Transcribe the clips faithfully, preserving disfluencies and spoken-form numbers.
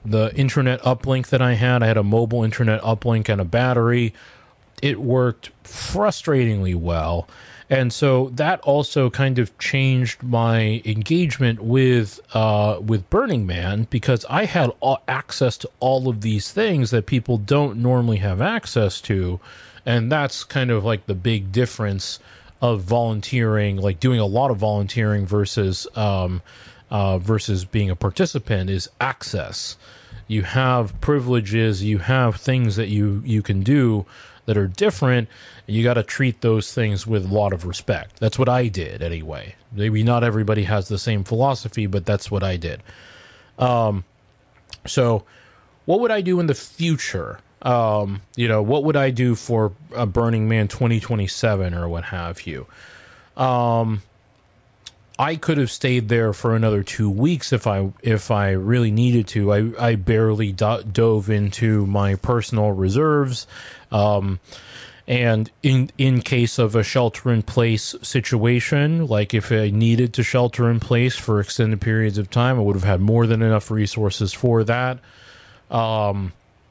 the internet uplink that I had. I had a mobile internet uplink and a battery. It worked frustratingly well. And so that also kind of changed my engagement with uh, with Burning Man, because I had all access to all of these things that people don't normally have access to. And that's kind of like the big difference of volunteering, like doing a lot of volunteering versus um, uh, versus being a participant, is access. You have privileges, you have things that you, you can do that are different. You got to treat those things with a lot of respect. That's what I did anyway. Maybe not everybody has the same philosophy, but that's what I did. Um, so what would I do in the future? Um, you know, what would I do for a Burning Man twenty twenty-seven or what have you? Um, I could have stayed there for another two weeks if I if I really needed to. I, I barely do- dove into my personal reserves. Um, and in in case of a shelter-in-place situation, like if I needed to shelter in place for extended periods of time, I would have had more than enough resources for that. Um,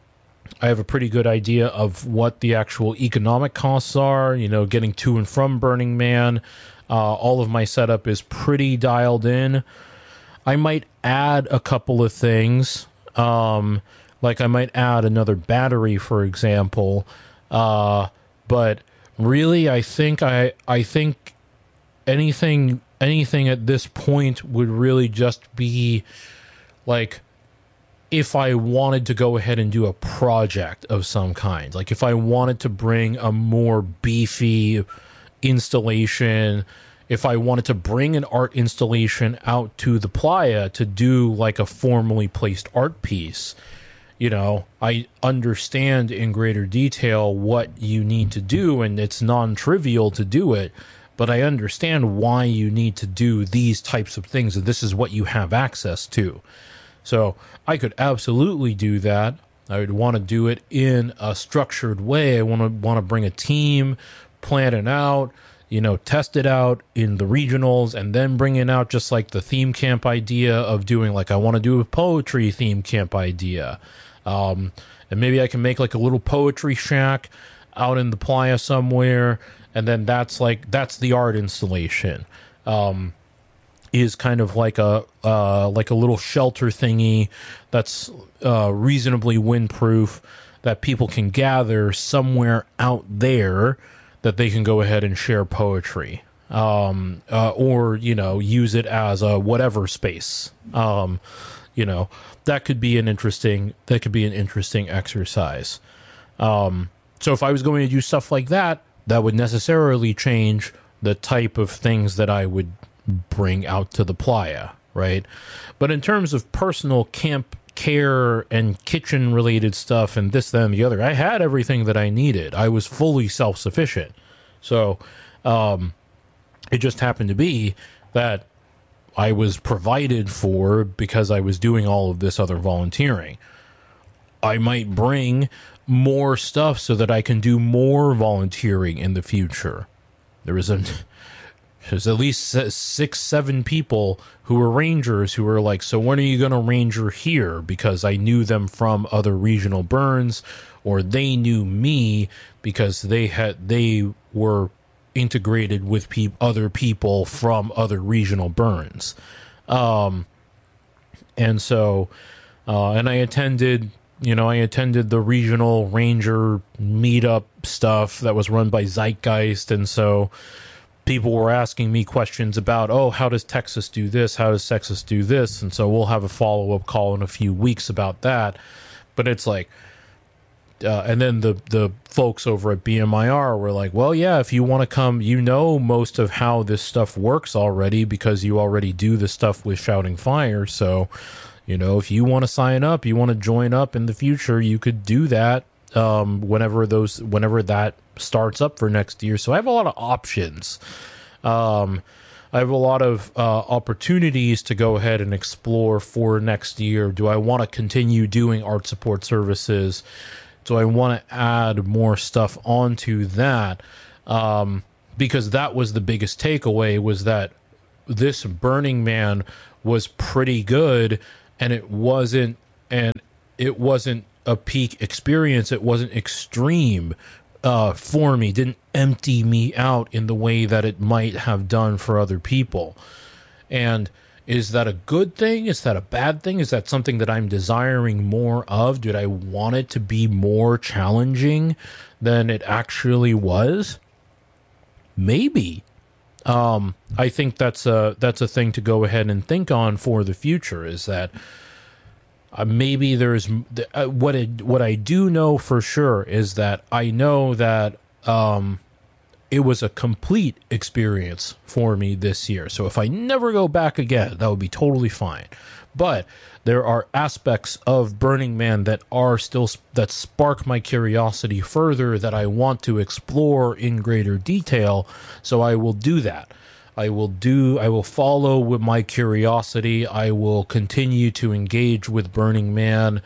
I have a pretty good idea of what the actual economic costs are, you know, getting to and from Burning Man. Uh, all of my setup is pretty dialed in. I might add a couple of things. Um, like I might add another battery, for example. Uh, but really, I think I I think anything anything at this point would really just be like, if I wanted to go ahead and do a project of some kind, like if I wanted to bring a more beefy installation, if I wanted to bring an art installation out to the playa to do like a formally placed art piece, you know, I understand in greater detail what you need to do, and it's non-trivial to do it, but I understand why you need to do these types of things, and this is what you have access to. So I could absolutely do that. I would want to do it in a structured way. I want to want to bring a team, plan it out, you know, test it out in the regionals, and then bring it out just like the theme camp idea of doing, like, I want to do a poetry theme camp idea. Um, and maybe I can make like a little poetry shack out in the playa somewhere, and then that's like, that's the art installation. Um, is kind of like a uh, like a little shelter thingy that's uh, reasonably windproof, that people can gather somewhere out there that they can go ahead and share poetry, um, uh, or, you know, use it as a whatever space. Um, you know, that could be an interesting that could be an interesting exercise. Um, so if I was going to do stuff like that, that would necessarily change the type of things that I would bring out to the playa, right? But in terms of personal camp care and kitchen related stuff and this, that, and the other, I had everything that I needed. I was fully self-sufficient. So um, it just happened to be that I was provided for because I was doing all of this other volunteering. I might bring more stuff so that I can do more volunteering in the future. There was a There's at least six, seven people who were rangers who were like, so when are you going to ranger here? Because I knew them from other regional burns, or they knew me because they had they were integrated with pe- other people from other regional burns. Um, and so, uh, and I attended, you know, I attended the regional ranger meetup stuff that was run by Zeitgeist. And so people were asking me questions about, oh, how does Texas do this? How does Texas do this? And so we'll have a follow-up call in a few weeks about that. But it's like, uh, and then the, the folks over at B M I R were like, well, yeah, if you want to come, you know most of how this stuff works already because you already do the stuff with Shouting Fire. So, you know, if you want to sign up, you want to join up in the future, you could do that um, whenever those, whenever that starts up for next year. So I have a lot of options. Um, I have a lot of uh, opportunities to go ahead and explore for next year. Do I want to continue doing art support services? Do I want to add more stuff onto that? Um, because that was the biggest takeaway, was that this Burning Man was pretty good, and it wasn't and it wasn't a peak experience. It wasn't extreme uh, for me. Didn't empty me out in the way that it might have done for other people. And is that a good thing? Is that a bad thing? Is that something that I'm desiring more of? Did I want it to be more challenging than it actually was? Maybe. Um, I think that's a that's a thing to go ahead and think on for the future. Is that uh, maybe there's uh, what it, what I do know for sure is that I know that um, it was a complete experience for me this year. So if I never go back again, that would be totally fine. But there are aspects of Burning Man that are still that spark my curiosity further that I want to explore in greater detail. So I will do that. I will do I will follow with my curiosity. I will continue to engage with Burning Man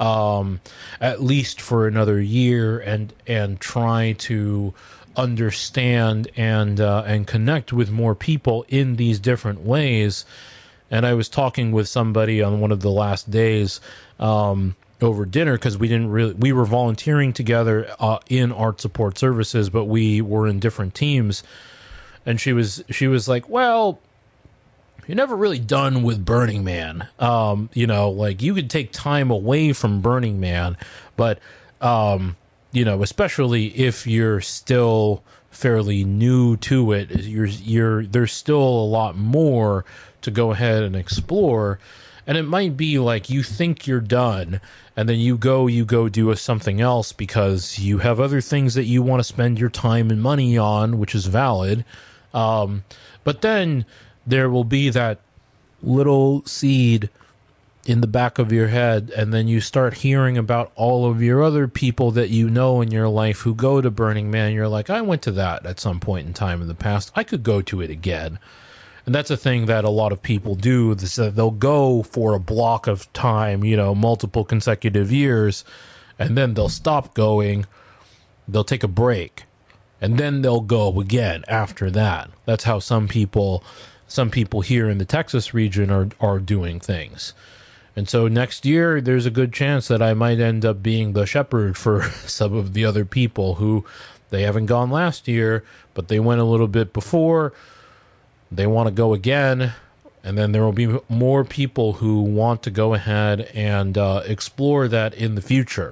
um, at least for another year and and try to understand and uh, and connect with more people in these different ways. And I was talking with somebody on one of the last days um, over dinner because we didn't really we were volunteering together uh, in art support services, but we were in different teams. And she was she was like, "Well, you're never really done with Burning Man. Um, you know, like you could take time away from Burning Man, but um, you know, especially if you're still fairly new to it, you're you're there's still a lot more to go ahead and explore. And it might be like you think you're done and then you go you go do a, something else because you have other things that you want to spend your time and money on, which is valid. Um, but then there will be that little seed in the back of your head, and then you start hearing about all of your other people that you know in your life who go to Burning Man. You're like, I went to that at some point in time in the past. I could go to it again. And that's a thing that a lot of people do. Is that they'll go for a block of time, you know, multiple consecutive years, and then they'll stop going. They'll take a break, and then they'll go again after that. That's how some people, some people here in the Texas region are are doing things. And so next year, there's a good chance that I might end up being the shepherd for some of the other people who they haven't gone last year, but they went a little bit before. They want to go again, and then there will be more people who want to go ahead and uh, explore that in the future.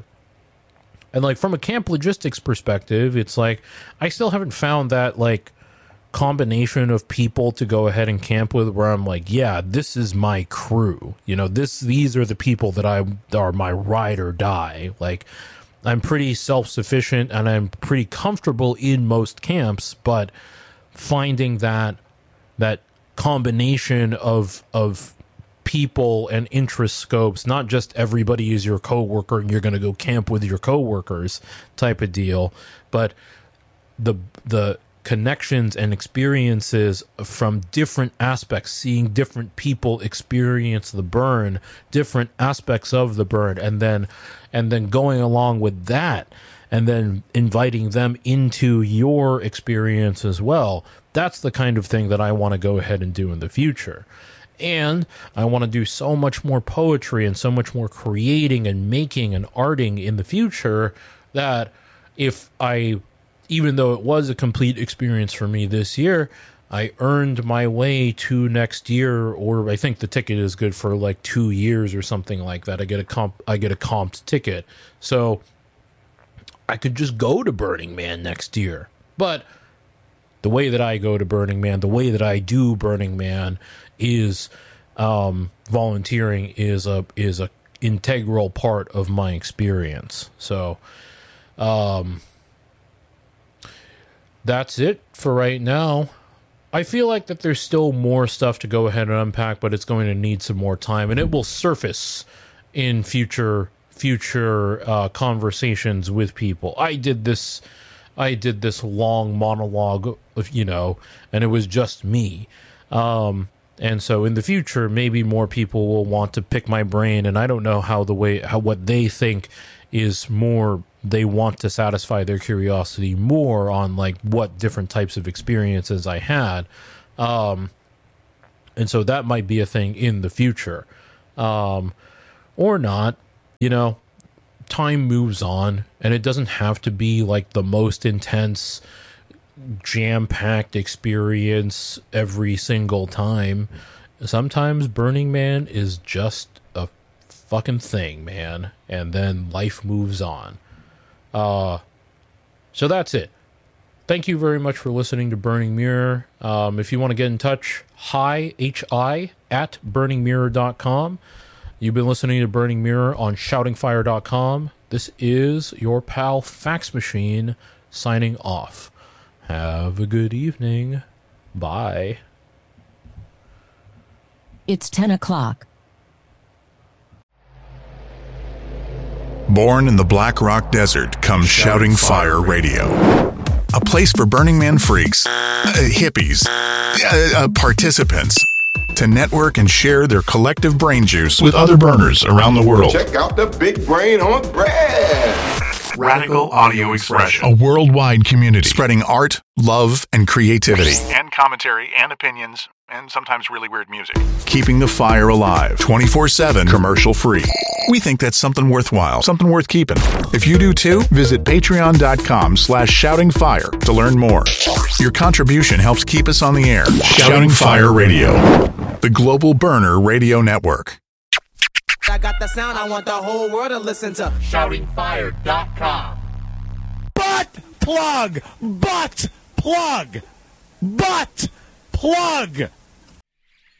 And like from a camp logistics perspective, it's like I still haven't found that like combination of people to go ahead and camp with where I'm like, yeah, this is my crew. You know, this these are the people that I are my ride or die. Like I'm pretty self-sufficient and I'm pretty comfortable in most camps, but finding that that combination of of people and interest scopes, not just everybody is your coworker and you're going to go camp with your coworkers type of deal, but the the connections and experiences from different aspects, seeing different people experience the burn, different aspects of the burn, and then and then going along with that and then inviting them into your experience as well. That's the kind of thing that I want to go ahead and do in the future. And I want to do so much more poetry and so much more creating and making and arting in the future that if I, even though it was a complete experience for me this year, I earned my way to next year, or I think the ticket is good for like two years or something like that. I get a comp, I get a comped ticket. So I could just go to Burning Man next year. But the way that I go to Burning Man, the way that I do Burning Man is um, volunteering is a is a integral part of my experience. So um, that's it for right now. I feel like that there's still more stuff to go ahead and unpack, but it's going to need some more time, and it will surface in future future uh, conversations with people. I did this. I did this long monologue, you know, and it was just me. Um, and so in the future, maybe more people will want to pick my brain, and I don't know how the way, how what they think is more, they want to satisfy their curiosity more on like what different types of experiences I had. Um, and so that might be a thing in the future. Um, or not, you know, time moves on, and it doesn't have to be like the most intense, jam-packed experience every single time. Sometimes Burning Man is just a fucking thing, man, and then life moves on. Uh, so that's it. Thank you very much for listening to Burning Mirror. Um, if you want to get in touch, hi, H-I, at burning mirror dot com. You've been listening to Burning Mirror on shouting fire dot com. This is your pal Fax Machine signing off. Have a good evening. Bye. It's ten o'clock. Born in the Black Rock Desert comes Shouting Fire Radio. A place for Burning Man freaks, uh, hippies, uh, uh, participants to network and share their collective brain juice with other burners around the world. Check out the big brain on bread. Radical Audio Expression. A worldwide community spreading art, love, and creativity. And commentary and opinions and sometimes really weird music. Keeping the fire alive twenty-four seven, commercial free. We think that's something worthwhile, something worth keeping. If you do too, visit patreon.com slash shouting fire to learn more. Your contribution helps keep us on the air. Shouting Fire Radio, the global burner radio network. I got the sound I want the whole world to listen to. shouting fire dot com. Butt plug! Butt plug! Butt plug!